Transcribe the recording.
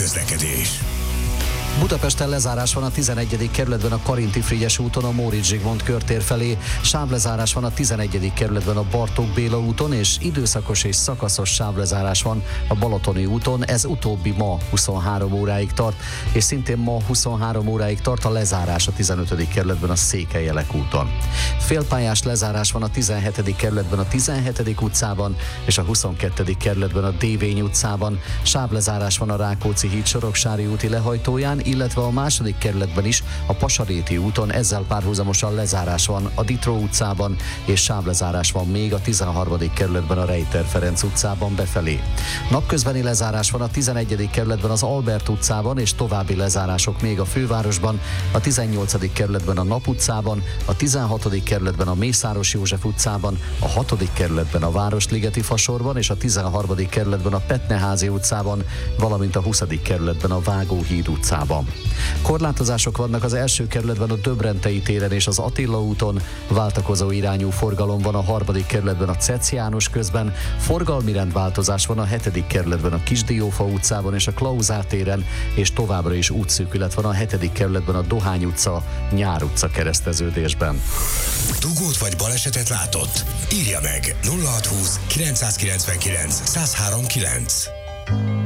közlekedés. Budapesten lezárás van a 11. kerületben a Karinti-Frigyes úton a Móricz Zsigmond körtér felé, sávlezárás van a 11. kerületben a Bartók Béla úton, és időszakos és szakaszos sávlezárás van a Balatoni úton, ez utóbbi ma 23 óráig tart, és szintén ma 23 óráig tart a lezárás a 15. kerületben a Székelyelek úton. Félpályás lezárás van a 17. kerületben a 17. utcában, és a 22. kerületben a Dévény utcában, sávlezárás van a Rákóczi híd Soroksári úti lehajtóján, illetve a második kerületben is a Pasaréti úton, ezzel párhuzamosan lezárás van a Ditró utcában, és sávlezárás van még a 13. kerületben a Rejter Ferenc utcában befelé. Napközbeni lezárás van a 11. kerületben az Albert utcában, és további lezárások még a fővárosban, a 18. kerületben a Nap utcában, a 16. kerületben a Mészáros József utcában, a 6. kerületben a Városligeti Fasorban, és a 13. kerületben a Petneházi utcában, valamint a 20. kerületben a Vágóhíd utcában. Korlátozások vannak az első kerületben a Döbrentei téren és az Attila úton, váltakozó irányú forgalom van a 3. kerületben a Cec János közben, forgalmi rendváltozás van a 7. kerületben a Kisdiófa utcában és a Klauzár téren, és továbbra is útszűkület van a 7. kerületben a Dohány utca, Nyár utca kereszteződésben. Dugót vagy balesetet látott? Írja meg 0620 999 1039.